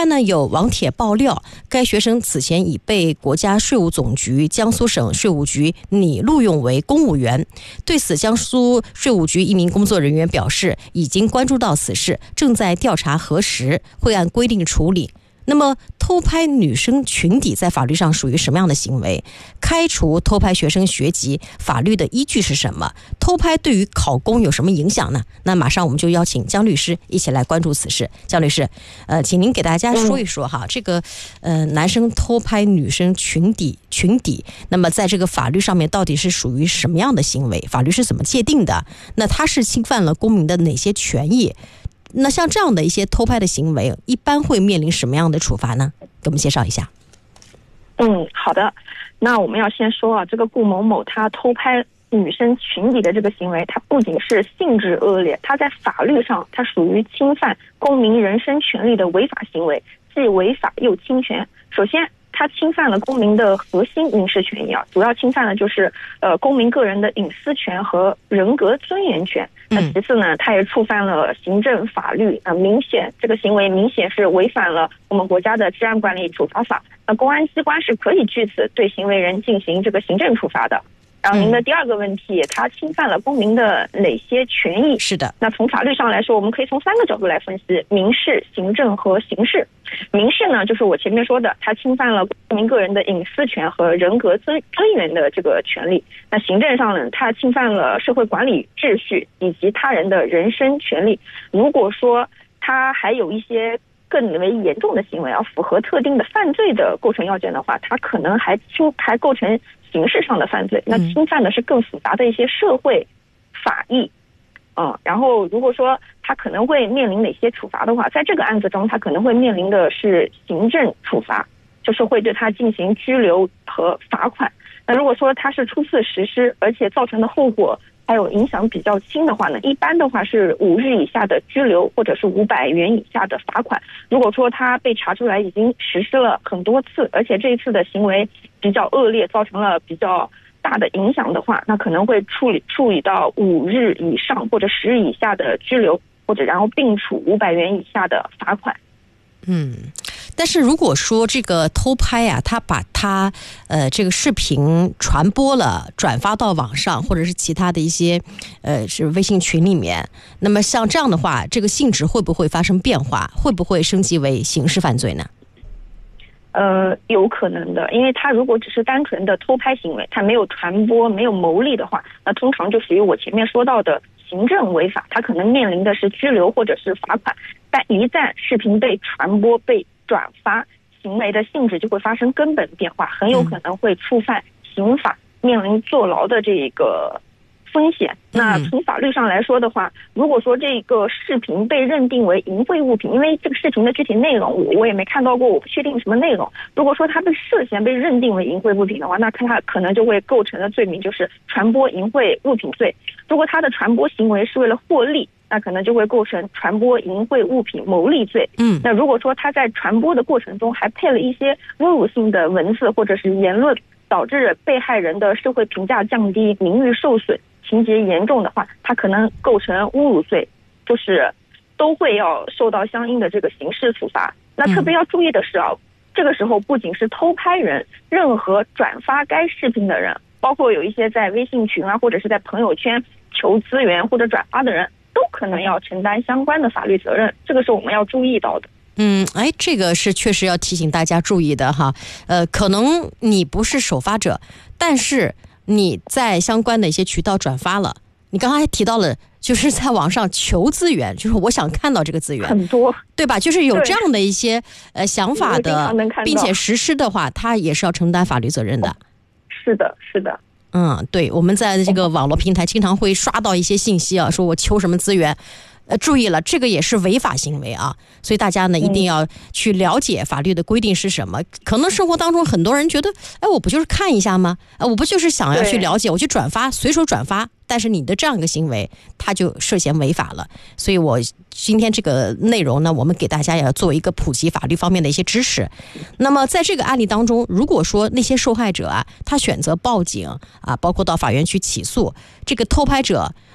班呢有网帖爆料，该学生此前已被国家税务总局、江苏省税务局拟录用为公务员。对此，江苏税务局一名工作人员表示，已经关注到此事，正在调查核实，会按规定处理。那么偷拍女生裙底在法律上属于什么样的行为？开除偷拍学生学籍法律的依据是什么？偷拍对于考公有什么影响呢？那马上我们就邀请姜律师一起来关注此事。姜律师，请您给大家说一说哈，这个男生偷拍女生裙底，那么在这个法律上面到底是属于什么样的行为？法律是怎么界定的？那它是侵犯了公民的哪些权益？那像这样的一些偷拍的行为，一般会面临什么样的处罚呢？给我们介绍一下。 好的。那我们要先说啊，这个顾某某他偷拍女生裙底的这个行为，它不仅是性质恶劣，它在法律上它属于侵犯公民人身权利的违法行为，既违法又侵权。首先，它侵犯了公民的核心民事权益啊，主要侵犯的就是公民个人的隐私权和人格尊严权。那其次呢，它也触犯了行政法律，这个行为明显是违反了我们国家的治安管理处罚法。那公安机关是可以据此对行为人进行这个行政处罚的。然后您的第二个问题，它侵犯了公民的哪些权益？ 是的。 那从法律上来说，我们可以从3个角度来分析：民事、行政和刑事。民事呢，就是我前面说的，它侵犯了公民个人的隐私权和人格尊严的这个权利。那行政上呢，它侵犯了社会管理秩序以及他人的人身权利。如果说它还有一些更为严重的行为，符合特定的犯罪的构成要件的话，它可能还构成刑事上的犯罪。那侵犯的是更复杂的一些社会法益。然后如果说他可能会面临哪些处罚的话，在这个案子中他可能会面临的是行政处罚，就是会对他进行拘留和罚款。那如果说他是初次实施，而且造成的后果还有影响比较轻的话呢，一般的话是5日以下的拘留，或者是500元以下的罚款。如果说他被查出来已经实施了很多次，而且这一次的行为比较恶劣，造成了比较大的影响的话，那可能会处理到5日以上或者10日以下的拘留，或者然后并处500元以下的罚款。 但是如果说这个偷拍啊，他把他这个视频传播了，转发到网上，或者是其他的一些是微信群里面，那么像这样的话，这个性质会不会发生变化？会不会升级为刑事犯罪呢？ 有可能的，因为他如果只是单纯的偷拍行为，他没有传播、没有牟利的话，那通常就属于我前面说到的行政违法，他可能面临的是拘留或者是罚款。但一旦视频被传播、被转发，行为的性质就会发生根本变化，很有可能会触犯刑法，面临坐牢的这个风险。那从法律上来说的话，如果说这个视频被认定为淫秽物品，因为这个视频的具体内容我也没看到过，我不确定什么内容。如果说它涉嫌被认定为淫秽物品的话，那它可能就会构成的罪名就是传播淫秽物品罪。如果它的传播行为是为了获利，那可能就会构成传播淫秽物品牟利罪。那如果说他在传播的过程中还配了一些侮辱性的文字或者是言论，导致被害人的社会评价降低、名誉受损，情节严重的话，他可能构成侮辱罪，就是都会要受到相应的这个刑事处罚。那特别要注意的是这个时候不仅是偷拍人，任何转发该视频的人，包括有一些在微信群或者是在朋友圈求资源或者转发的人，都可能要承担相关的法律责任，这个是我们要注意到的。 这个是确实要提醒大家注意的哈。可能你不是首发者，但是你在相关的一些渠道转发了，你刚才还提到了就是在网上求资源，就是我想看到这个资源很多， 对吧？就是有这样的一些想法的，并且实施的话，他也是要承担法律责任的。 是的，是的。 对，我们在这个网络平台经常会刷到一些信息说我求什么资源，注意了，这个也是违法行为所以大家呢一定要去了解法律的规定是什么。可能生活当中很多人觉得，我不就是看一下吗？我不就是想要去了解，我去转发，随手转发。但是你的这样一个行为，它就涉嫌违法了。所以我今天这个内容呢，我们给大家也要做一个普及法律方面的一些知识。那么在这个案例当中，如果说那些受害者他选择报警包括到法院去起诉这个偷拍者，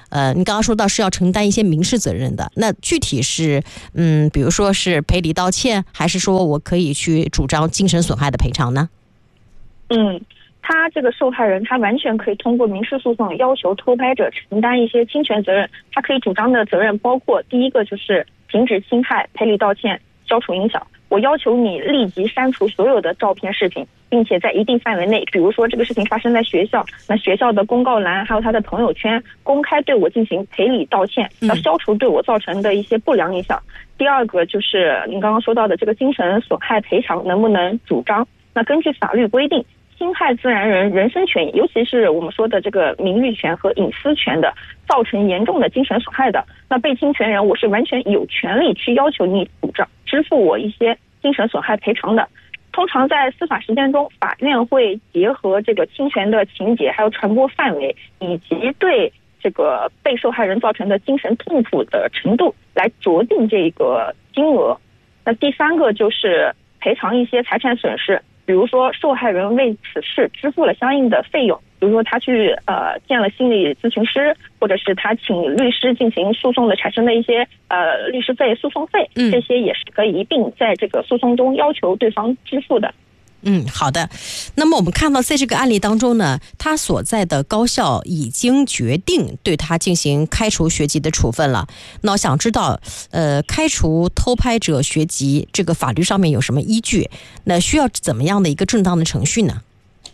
你刚刚说到是要承担一些民事责任的，那具体是比如说是赔礼道歉，还是说我可以去主张精神损害的赔偿呢？ 他这个受害人，他完全可以通过民事诉讼要求偷拍者承担一些侵权责任。他可以主张的责任包括，第一个就是停止侵害、赔礼道歉、消除影响。我要求你立即删除所有的照片、视频，并且在一定范围内，比如说这个事情发生在学校，那学校的公告栏还有他的朋友圈公开对我进行赔礼道歉，要消除对我造成的一些不良影响。第二个就是您刚刚说到的这个精神损害赔偿能不能主张？那根据法律规定，侵害自然人人身权益，尤其是我们说的这个名誉权和隐私权的，造成严重的精神损害的，那被侵权人我是完全有权利去要求你主张支付我一些精神损害赔偿的。通常在司法实践中，法院会结合这个侵权的情节，还有传播范围，以及对这个被受害人造成的精神痛苦的程度来酌定这个金额。那第三个就是赔偿一些财产损失，比如说受害人为此事支付了相应的费用，比如说他去见了心理咨询师，或者是他请律师进行诉讼的产生的一些律师费、诉讼费，这些也是可以一并在这个诉讼中要求对方支付的。 好的。那么我们看到在这个案例当中呢，他所在的高校已经决定对他进行开除学籍的处分了。那我想知道开除偷拍者学籍这个法律上面有什么依据？那需要怎么样的一个正当的程序呢？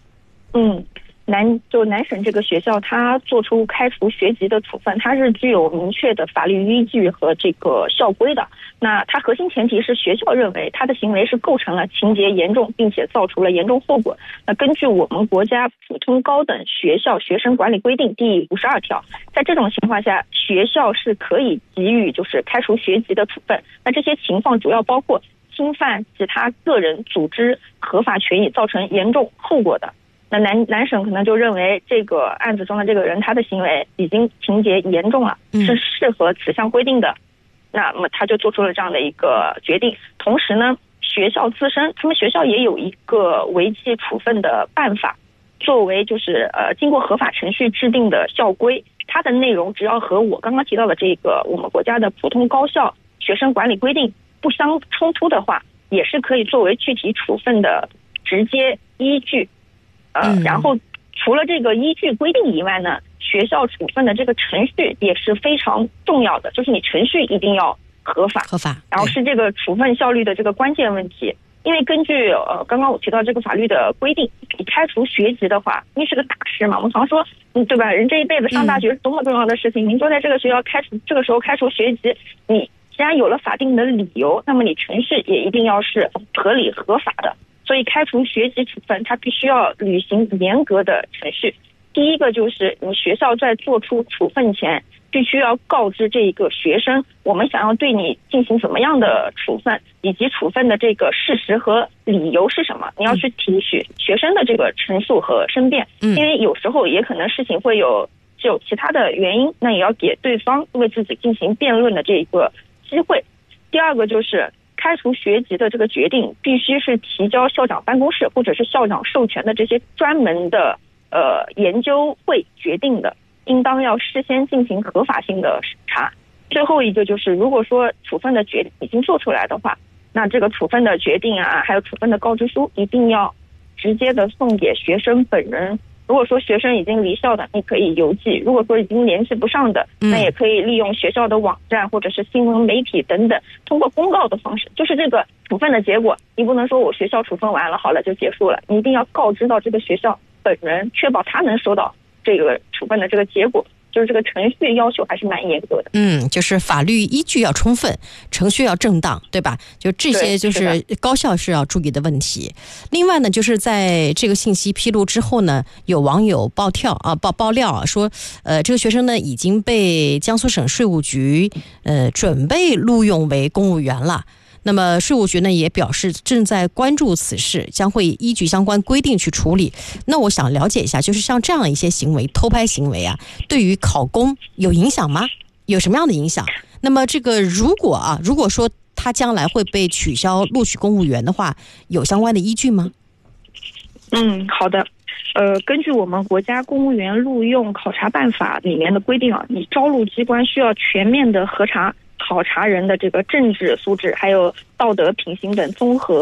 南省这个学校，它做出开除学籍的处分，它是具有明确的法律依据和这个校规的。那它核心前提是学校认为他的行为是构成了情节严重，并且造成了严重后果。那根据我们国家普通高等学校学生管理规定第52条，在这种情况下，学校是可以给予就是开除学籍的处分。那这些情况主要包括侵犯其他个人、组织合法权益，造成严重后果的。那南省可能就认为这个案子中的这个人他的行为已经情节严重了，是适合此项规定的，那么他就做出了这样的一个决定。同时呢，学校自身，他们学校也有一个违纪处分的办法，作为就是经过合法程序制定的校规，它的内容只要和我刚刚提到的这个我们国家的普通高校学生管理规定不相冲突的话，也是可以作为具体处分的直接依据。然后除了这个依据规定以外呢，学校处分的这个程序也是非常重要的，就是你程序一定要合法，然后是这个处分效率的这个关键问题。因为根据刚刚我提到这个法律的规定，你开除学籍的话，因为是个大事嘛，我们常说对吧，人这一辈子上大学是多么重要的事情，您说在这个学校这个时候开除学籍，你既然有了法定的理由，那么你程序也一定要是合理合法的。所以开除学籍处分，它必须要履行严格的程序。第一个就是你学校在做出处分前，必须要告知这个学生，我们想要对你进行怎么样的处分，以及处分的这个事实和理由是什么。你要去听取学生的这个陈述和申辩，因为有时候也可能事情会有其他的原因，那也要给对方为自己进行辩论的这个机会。第二个就是开除学籍的这个决定必须是提交校长办公室或者是校长授权的这些专门的研究会决定的，应当要事先进行合法性的审查。最后一个就是，如果说处分的决定已经做出来的话，那这个处分的决定啊，还有处分的告知书一定要直接的送给学生本人。如果说学生已经离校的，你可以邮寄；如果说已经联系不上的，那也可以利用学校的网站或者是新闻媒体等等，通过公告的方式。就是这个处分的结果，你不能说我学校处分完了，好了就结束了，你一定要告知到这个学校本人，确保他能收到这个处分的这个结果。就是这个程序要求还是蛮严格的。 就是法律依据要充分，程序要正当，对吧？就这些就是高校是要注意的问题。另外呢，就是在这个信息披露之后呢，有网友爆料说，这个学生呢已经被江苏省税务局准备录用为公务员了。那么税务局呢也表示正在关注此事，将会依据相关规定去处理。那我想了解一下，就是像这样一些行为，偷拍行为啊，对于考公有影响吗？有什么样的影响？那么这个如果说他将来会被取消录取公务员的话，有相关的依据吗？ 好的。 根据我们国家公务员录用考察办法里面的规定啊，你招录机关需要全面的核查考察人的这个政治素质，还有道德品行等综合